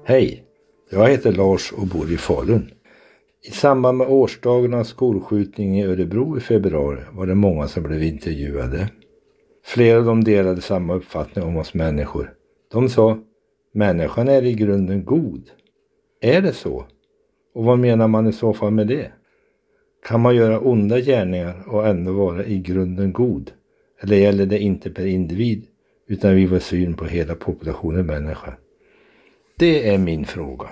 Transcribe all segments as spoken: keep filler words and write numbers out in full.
Hej, jag heter Lars och bor i Falun. I samband med årsdagen av skolskjutningen i Örebro i februari var det många som blev intervjuade. Flera av dem delade samma uppfattning om oss människor. De sa, människan är i grunden god. Är det så? Och vad menar man i så fall med det? Kan man göra onda gärningar och ändå vara i grunden god? Eller gäller det inte per individ utan vi var syn på hela populationen människa? Det är min fråga.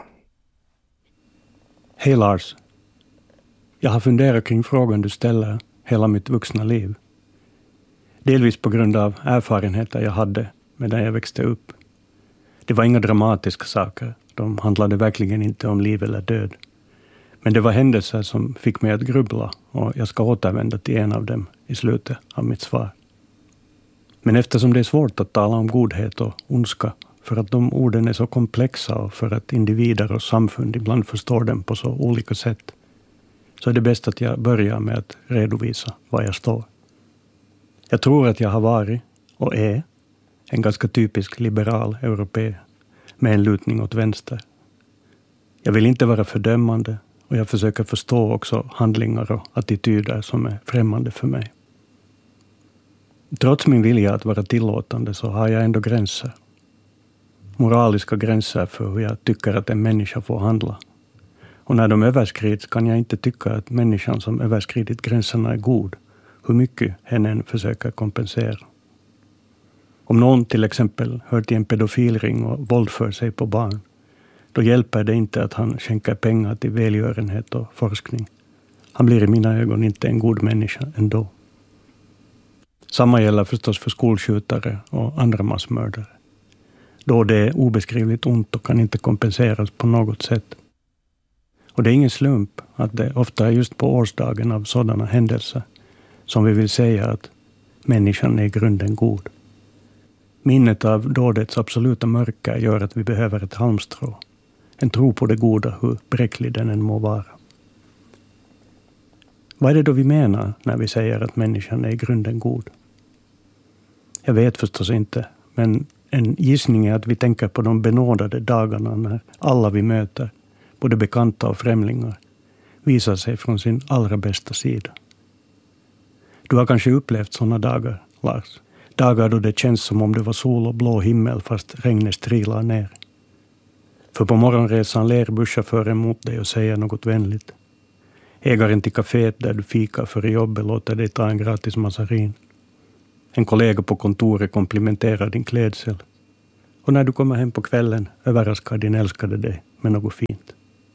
Hej Lars. Jag har funderat kring frågan du ställer hela mitt vuxna liv. Delvis på grund av erfarenheter jag hade medan jag växte upp. Det var inga dramatiska saker. De handlade verkligen inte om liv eller död. Men det var händelser som fick mig att grubbla och jag ska återvända till en av dem i slutet av mitt svar. Men eftersom det är svårt att tala om godhet och ondska för att de orden är så komplexa och för att individer och samfund ibland förstår dem på så olika sätt, så är det bäst att jag börjar med att redovisa var jag står. Jag tror att jag har varit och är en ganska typisk liberal europé med en lutning åt vänster. Jag vill inte vara fördömande och jag försöker förstå också handlingar och attityder som är främmande för mig. Trots min vilja att vara tillåtande så har jag ändå gränser. Moraliska gränser för hur jag tycker att en människa får handla. Och när de överskrids kan jag inte tycka att människan som överskridit gränserna är god, hur mycket hen än försöker kompensera. Om någon till exempel hör till en pedofilring och våldför sig på barn, då hjälper det inte att han skänker pengar till välgörenhet och forskning. Han blir i mina ögon inte en god människa ändå. Samma gäller förstås för skolskjutare och andra massmördare. Då det är obeskrivligt ont och kan inte kompenseras på något sätt. Och det är ingen slump att det ofta är just på årsdagen av sådana händelser som vi vill säga att människan är i grunden god. Minnet av dådets absoluta mörker gör att vi behöver ett halmstrå. En tro på det goda, hur bräcklig den än må vara. Vad är det då vi menar när vi säger att människan är i grunden god? Jag vet förstås inte, men en gissning är att vi tänker på de benådade dagarna när alla vi möter, både bekanta och främlingar, visar sig från sin allra bästa sida. Du har kanske upplevt sådana dagar, Lars. Dagar då det känns som om det var sol och blå himmel fast regnet strilar ner. För på morgonresan ler busschauffören mot dig och säger något vänligt. Ägaren till kaféet där du fikar före jobbet låter dig ta en gratis massarin. En kollega på kontoret komplimenterar din klädsel. Och när du kommer hem på kvällen överraskar din älskade dig med något fint.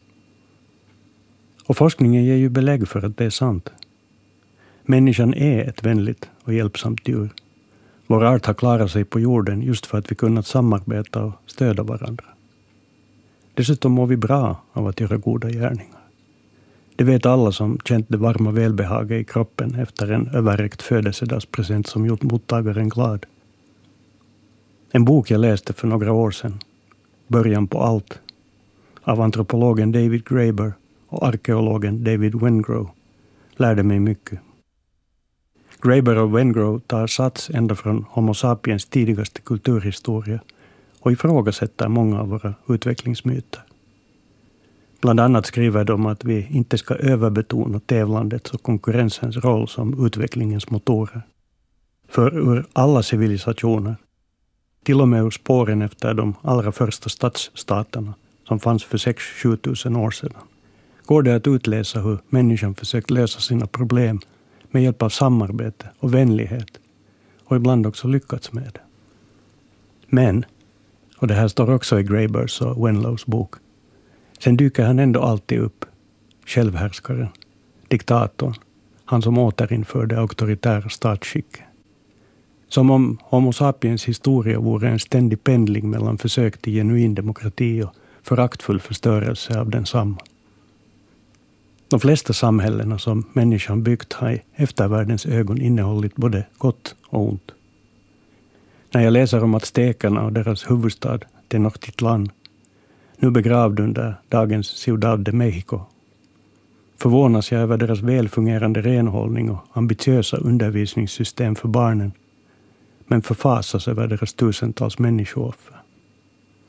Och forskningen ger ju belägg för att det är sant. Människan är ett vänligt och hjälpsamt djur. Vår art har klarat sig på jorden just för att vi kunnat samarbeta och stödja varandra. Dessutom mår vi bra av att göra goda gärningar. Det vet alla som känt det varma välbehaget i kroppen efter en överräckt födelsedagspresent som gjort mottagaren glad. En bok jag läste för några år sedan, Början på allt, av antropologen David Graeber och arkeologen David Wengrow, lärde mig mycket. Graeber och Wengrow tar sats ända från Homo sapiens tidigaste kulturhistoria och ifrågasätter många av våra utvecklingsmyter. Bland annat skriver de att vi inte ska överbetona tävlandets och konkurrensens roll som utvecklingens motorer. För ur alla civilisationer, till och med ur spåren efter de allra första stadsstaterna som fanns för sex till sju tusen år sedan, går det att utläsa hur människan försökt lösa sina problem med hjälp av samarbete och vänlighet och ibland också lyckats med det. Men, och det här står också i Graebers och Wenlows bok, sen dyker han ändå alltid upp, självhärskaren, diktatorn, han som återinförde auktoritära statsskick. Som om Homo sapiens historia vore en ständig pendling mellan försök till genuin demokrati och föraktfull förstörelse av densamma. De flesta samhällena som människan byggt har i eftervärldens ögon innehållit både gott och ont. När jag läser om aztekerna och deras huvudstad Tenochtitlan, nu begravd under dagens Ciudad de México, förvånas jag över deras välfungerande renhållning och ambitiösa undervisningssystem för barnen, men förfasas över deras tusentals människooffer.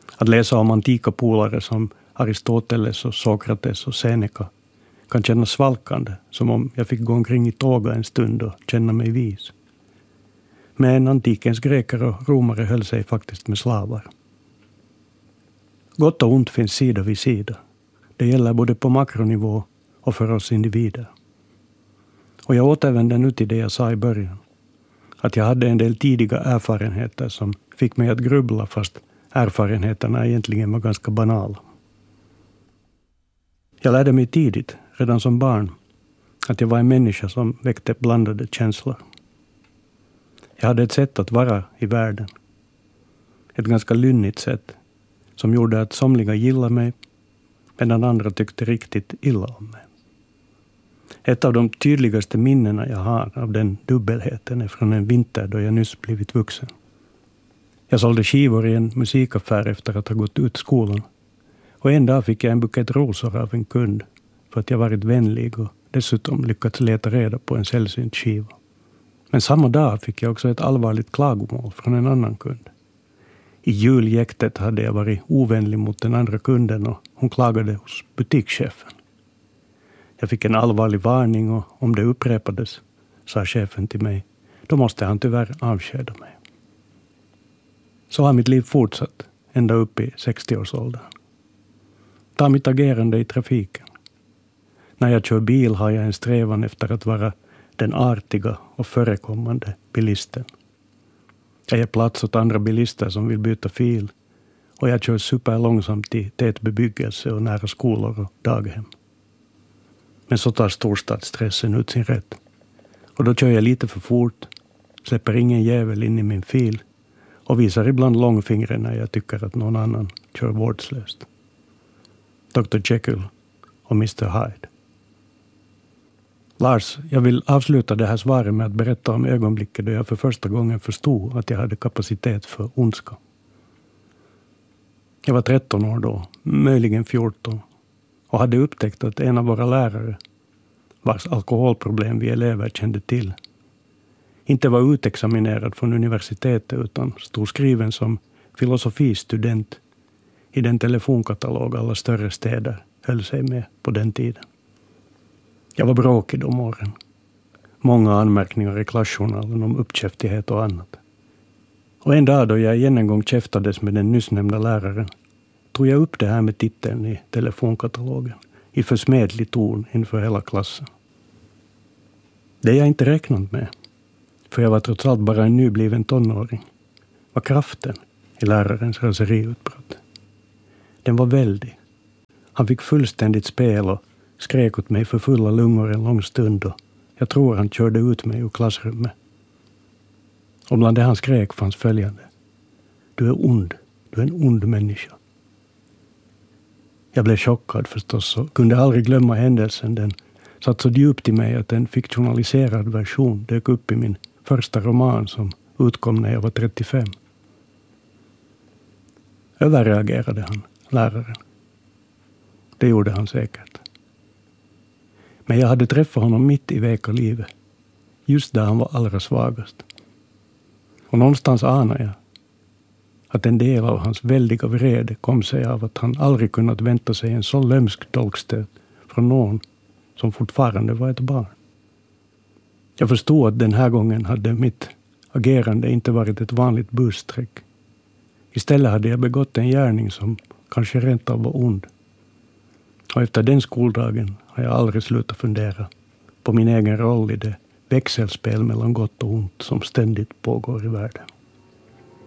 Att läsa om antika polare som Aristoteles och Sokrates och Seneca kan kännas svalkande, som om jag fick gå omkring i tåga en stund och känna mig vis. Men antikens greker och romare höll sig faktiskt med slavar. Gott och ont finns sida vid sida. Det gäller både på makronivå och för oss individer. Och jag återvänder nu till det jag sa i början. Att jag hade en del tidiga erfarenheter som fick mig att grubbla fast erfarenheterna egentligen var ganska banala. Jag lärde mig tidigt, redan som barn, att jag var en människa som väckte blandade känslor. Jag hade ett sätt att vara i världen. Ett ganska lynnigt sätt som gjorde att somliga gillade mig medan andra tyckte riktigt illa om mig. Ett av de tydligaste minnena jag har av den dubbelheten är från en vinter då jag nyss blivit vuxen. Jag sålde skivor i en musikaffär efter att ha gått ut skolan. Och en dag fick jag en bukett rosor av en kund för att jag varit vänlig och dessutom lyckats leta reda på en sällsynt skiva. Men samma dag fick jag också ett allvarligt klagomål från en annan kund. I juljäktet hade jag varit ovänlig mot den andra kunden och hon klagade hos butikschefen. Jag fick en allvarlig varning och om det upprepades, sa chefen till mig, då måste han tyvärr avskeda mig. Så har mitt liv fortsatt, ända upp i sextioårsåldern. Ta mitt agerande i trafiken. När jag kör bil har jag en strävan efter att vara den artiga och förekommande bilisten. Jag ger plats åt andra bilister som vill byta fil och jag kör superlångsamt i tät bebyggelse och nära skolor och daghem. Men så tar storstadsstressen ut sin rätt. Och då kör jag lite för fort, släpper ingen jävel in i min fil och visar ibland långfingret när jag tycker att någon annan kör vårdslöst. doktor Jekyll och mister Hyde. Lars, jag vill avsluta det här svaret med att berätta om ögonblicket då jag för första gången förstod att jag hade kapacitet för ondska. Jag var tretton år då, möjligen fjorton, och hade upptäckt att en av våra lärare, vars alkoholproblem vi elever kände till, inte var utexaminerad från universitetet utan stod skriven som filosofistudent i den telefonkatalog alla större städer höll sig med på den tiden. Jag var bråkig de åren. Många anmärkningar i klassjournalen om uppkäftighet och annat. Och en dag då jag igen en gång käftades med den nyss nämnda läraren tog jag upp det här med titeln i telefonkatalogen i försmädlig ton inför hela klassen. Det jag inte räknat med, för jag var trots allt bara en nybliven tonåring, var kraften i lärarens raseriutbrott. Den var väldig. Han fick fullständigt spel och skrek åt mig för fulla lungor en lång stund och jag tror han körde ut mig ur klassrummet. Och bland det han skrek fanns följande. Du är ond. Du är en ond människa. Jag blev chockad förstås och kunde aldrig glömma händelsen. Den satt så djupt i mig att en fiktionaliserad version dök upp i min första roman som utkom när jag var trettiofem. Överreagerade han, läraren. Det gjorde han säkert. Men jag hade träffat honom mitt i veka livet. Just där han var allra svagast. Och någonstans anar jag att en del av hans väldiga vrede kom sig av att han aldrig kunnat vänta sig en så lömsk dolkstöt från någon som fortfarande var ett barn. Jag förstod att den här gången hade mitt agerande inte varit ett vanligt bussträck. Istället hade jag begått en gärning som kanske rent av var ond. Och efter den skoldagen har jag aldrig slutat fundera på min egen roll i det växelspel mellan gott och ont som ständigt pågår i världen.